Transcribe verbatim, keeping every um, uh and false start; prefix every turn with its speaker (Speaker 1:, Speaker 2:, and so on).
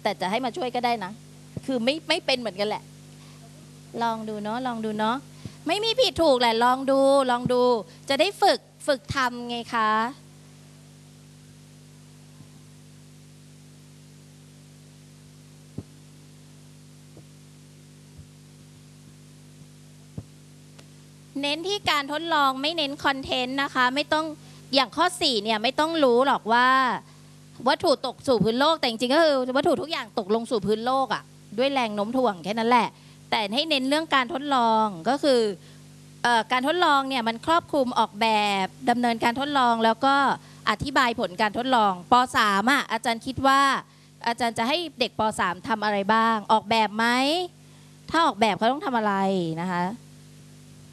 Speaker 1: แต่จะให้มาช่วยก็ได้นะคือไม่ไม่เป็นเหมือนกันแหละลองดูเนาะลองดูเนาะไม่มีผิดถูกแหละลองดูลองดูจะได้ฝึกฝึกทำไงคะเน้นที่การทดลองไม่เน้นคอนเทนต์นะคะไม่ต้องอย่างข้อสี่เนี่ยไม่ต้องรู้หรอกว่าวัตถุตกสู่พื้นโลกแต่จริงๆก็คือวัตถุทุกอย่างตกลงสู่พื้นโลกอะ่ะด้วยแรงโน้มถ่วงแค่นั้นแหละแต่ให้เน้นเรื่องการทดลองก็คือเอ่อการทดลองเนี่ยมันครอบคลุมออกแบบดำเนินการทดลองแล้วก็อธิบายผลการทดลองป .สาม อ่ะอาจารย์คิดว่าอาจารย์จะให้เด็กป .สาม ทำอะไรบ้างออกแบบไหมถ้าออกแบบเขาต้องทำอะไรนะคะ